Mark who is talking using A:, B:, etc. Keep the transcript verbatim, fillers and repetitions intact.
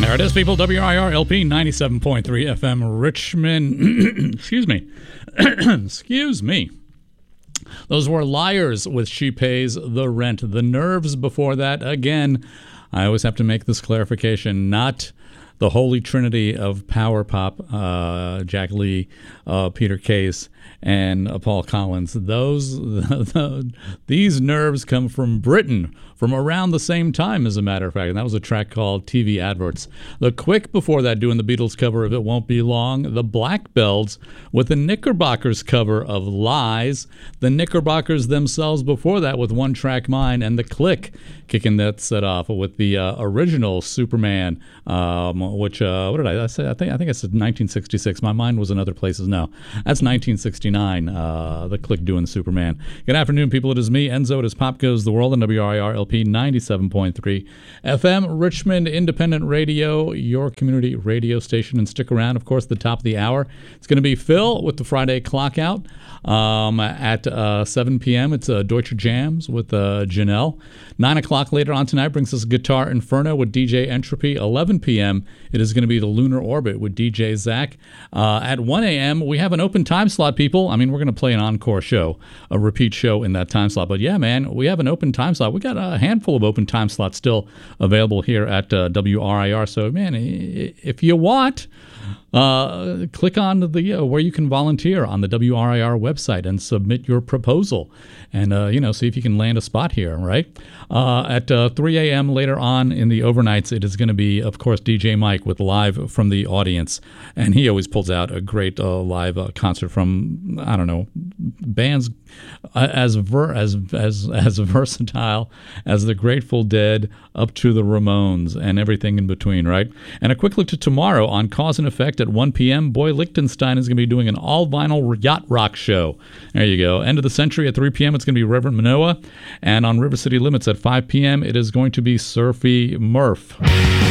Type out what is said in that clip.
A: There it is, people. W I R L P ninety-seven point three F M Richmond. Excuse me. Excuse me. Those were Liars with She Pays the Rent. The Nerves before that. Again, I always have to make this clarification. Not the holy trinity of power pop, uh, Jack Lee, uh, Peter Case, and uh, Paul Collins. Those, the, the, these nerves come from Britain, from around the same time, as a matter of fact. And that was a track called T V Adverts. The Quick before that, doing the Beatles cover of It Won't Be Long. The Black Bells with the Knickerbockers cover of Lies. The Knickerbockers themselves before that with One Track Mind. And The Click kicking that set off with the uh, original Superman, um, which, uh, what did I, I say? I think I think I said nineteen sixty-six. My mind was in other places. No, that's nineteen sixty-nine, uh, The Click doing Superman. Good afternoon, people. It is me, Enzo. It is Pop Goes the World on W I R L P ninety-seven point three F M, Richmond Independent Radio, your community radio station. And stick around, of course, the top of the hour. It's going to be Phil with the Friday Clock Out um, at uh, seven p.m. It's uh, Deutsche Jams with uh, Janelle. nine o'clock later on tonight brings us Guitar Inferno with D J Entropy. eleven p.m. it is going to be the Lunar Orbit with D J Zach. Uh, at one a.m. we have an open time slot, people. I mean, we're going to play an encore show, a repeat show in that time slot. But yeah, man, we have an open time slot. We got a handful of open time slots still available here at uh, W R I R. So, man, if you want, uh, click on the uh, where you can volunteer on the W R I R website and submit your proposal, and uh, you know, see if you can land a spot here. Right uh, at uh, three a.m. later on in the overnights, it is going to be, of course, D J Mike with Live from the Audience, and he always pulls out a great uh, live uh, concert from, I don't know, bands uh, as ver- as as as versatile as the Grateful Dead up to the Ramones and everything in between, right? And a quick look to tomorrow on Cause and Effect at one p.m. Boy Lichtenstein is going to be doing an all-vinyl yacht rock show. There you go. End of the Century at three p.m. it's going to be Reverend Manoa. And on River City Limits at five p.m. it is going to be Surfy Murph.